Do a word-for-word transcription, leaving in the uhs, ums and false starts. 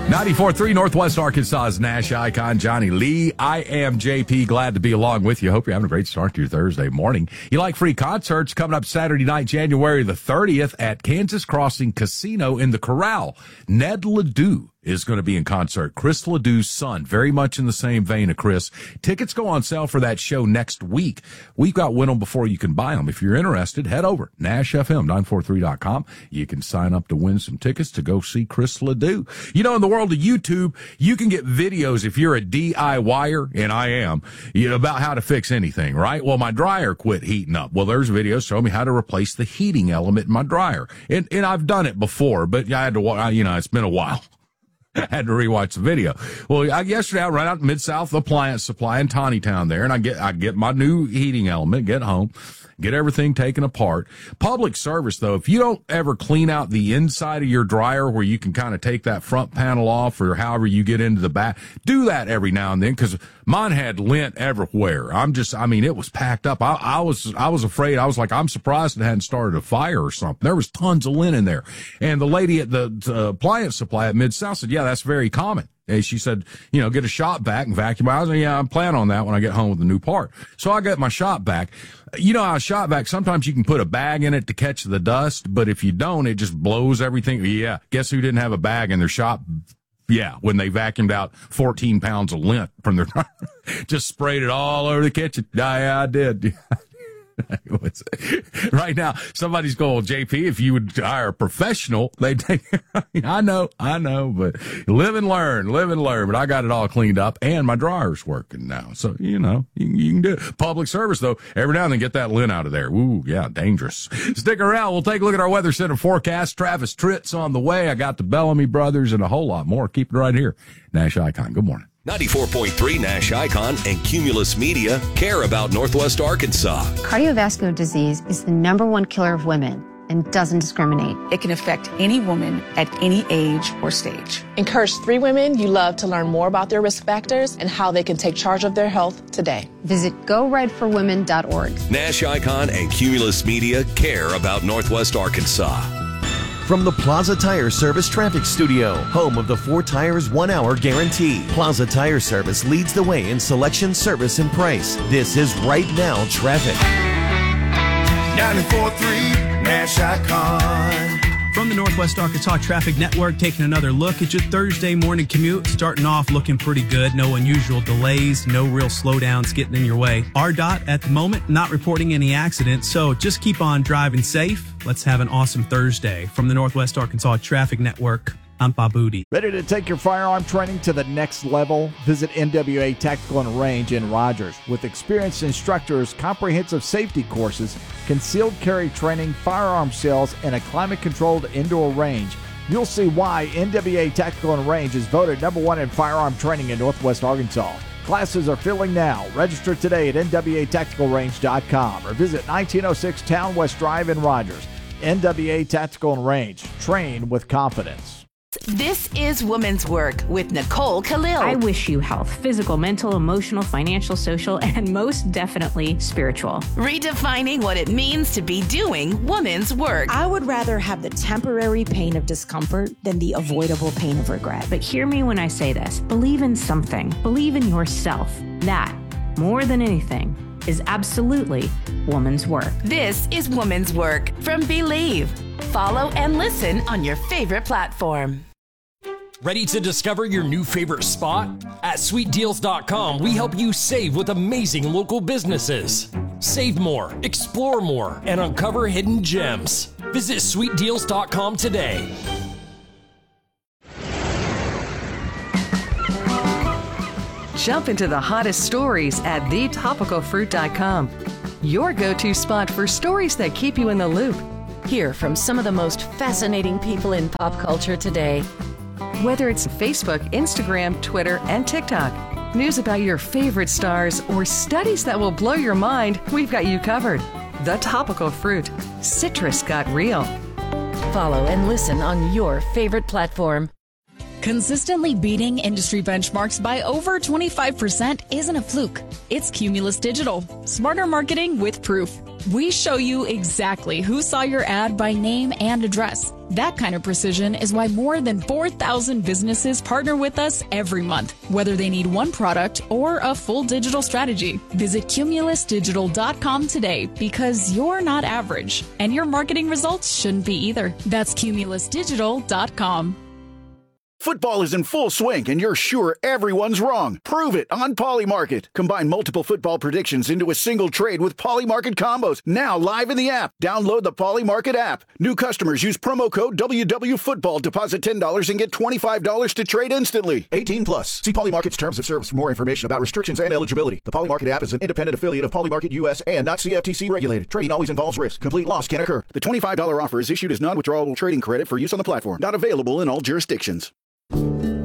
ninety-four point three Northwest Arkansas's Nash icon, Johnny Lee. I am J P. Glad to be along with you. Hope you're having a great start to your Thursday morning. You like free concerts? Coming up Saturday night, January the thirtieth at Kansas Crossing Casino in the Corral. Ned Ledoux is going to be in concert. Chris Ledoux's son, very much in the same vein of Chris. Tickets go on sale for that show next week. We've got win them before you can buy them. If you're interested, head over Nash F M nine forty-three dot com. You can sign up to win some tickets to go see Chris Ledoux. You know, in the world of YouTube, you can get videos if you're a D I Y er, and I am, you know, about how to fix anything, right? Well, my dryer quit heating up. Well, there's videos showing me how to replace the heating element in my dryer. And, and I've done it before, but I had to, you know, it's been a while. I had to rewatch the video. Well, I, yesterday I ran out to Mid-South Appliance Supply in Tawnytown there, and I get I get my new heating element, get home, get everything taken apart. Public service, though, if you don't ever clean out the inside of your dryer where you can kind of take that front panel off or however you get into the back, do that every now and then, because mine had lint everywhere. I'm just, I mean, it was packed up. I, I was I was afraid. I was like, I'm surprised it hadn't started a fire or something. There was tons of lint in there. And the lady at the uh, appliance supply at Mid-South said, yeah, that's very common. And she said, you know, get a shop vac and vacuum. I was like, yeah, I'm planning on that when I get home with the new part. So I got my shop vac. You know how a shop vac, sometimes you can put a bag in it to catch the dust, but if you don't, it just blows everything. Yeah. Guess who didn't have a bag in their shop? Yeah. When they vacuumed out fourteen pounds of lint from their, just sprayed it all over the kitchen. Yeah, I did. Right now, somebody's going, J P, if you would hire a professional, they'd take, I know, I know, but live and learn, live and learn. But I got it all cleaned up and my dryer's working now. So, you know, you, you can do it. Public service, though, every now and then get that lint out of there. Ooh, yeah, dangerous. Stick around. We'll take a look at our Weather Center forecast. Travis Tritt's on the way. I got the Bellamy brothers and a whole lot more. Keep it right here. Nash Icon. Good morning. ninety-four point three Nash Icon and Cumulus Media care about Northwest Arkansas. Cardiovascular disease is the number one killer of women and doesn't discriminate. It can affect any woman at any age or stage. Encourage three women you love to learn more about their risk factors and how they can take charge of their health today. Visit go red for women dot org. Nash Icon and Cumulus Media care about Northwest Arkansas. From the Plaza Tire Service Traffic Studio, home of the four tires, one hour guarantee. Plaza Tire Service leads the way in selection, service, and price. This is Right Now Traffic. ninety-four point three Nash Icon. From the Northwest Arkansas Traffic Network, taking another look at your Thursday morning commute. Starting off looking pretty good. No unusual delays, no real slowdowns getting in your way. R D O T at the moment not reporting any accidents, so just keep on driving safe. Let's have an awesome Thursday. From the Northwest Arkansas Traffic Network, I'm Bob Booty. Ready to take your firearm training to the next level? Visit N W A Tactical and Range in Rogers. With experienced instructors, comprehensive safety courses, concealed carry training, firearm sales, and a climate-controlled indoor range, you'll see why N W A Tactical and Range is voted number one in firearm training in Northwest Arkansas. Classes are filling now. Register today at N W A tactical range dot com or visit nineteen oh six Town West Drive in Rogers. N W A Tactical and Range. Train with confidence. This is Woman's Work with Nicole Khalil. I wish you health, physical, mental, emotional, financial, social, and most definitely spiritual. Redefining what it means to be doing woman's work. I would rather have the temporary pain of discomfort than the avoidable pain of regret. But hear me when I say this. Believe in something. Believe in yourself. That, more than anything, is absolutely woman's work. This is Woman's Work from Believe. Follow and listen on your favorite platform. Ready to discover your new favorite spot? At sweet deals dot com, we help you save with amazing local businesses. Save more, explore more, and uncover hidden gems. Visit sweet deals dot com today. Jump into the hottest stories at the topical fruit dot com. Your go-to spot for stories that keep you in the loop. Hear from some of the most fascinating people in pop culture today. Whether it's Facebook, Instagram, Twitter, and TikTok, news about your favorite stars, or studies that will blow your mind, we've got you covered. The Topical Fruit. Citrus got real. Follow and listen on your favorite platform. Consistently beating industry benchmarks by over twenty-five percent isn't a fluke. It's Cumulus Digital. Smarter marketing with proof. We show you exactly who saw your ad by name and address. That kind of precision is why more than four thousand businesses partner with us every month, whether they need one product or a full digital strategy. Visit cumulus digital dot com today because you're not average, and your marketing results shouldn't be either. That's cumulus digital dot com. Football is in full swing, and you're sure everyone's wrong. Prove it on Polymarket. Combine multiple football predictions into a single trade with Polymarket combos. Now live in the app. Download the Polymarket app. New customers use promo code W W Football. Deposit ten dollars and get twenty-five dollars to trade instantly. eighteen plus. See Polymarket's terms of service for more information about restrictions and eligibility. The Polymarket app is an independent affiliate of Polymarket U S and not C F T C regulated. Trading always involves risk. Complete loss can occur. The twenty-five dollars offer is issued as non-withdrawable trading credit for use on the platform. Not available in all jurisdictions.